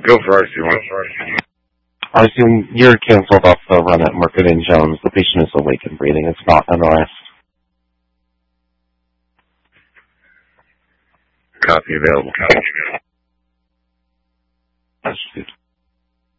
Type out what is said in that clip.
Go for RC1. RC1, you're canceled off the run at Market and Jones. The patient is awake and breathing. It's not NRS. Copy available.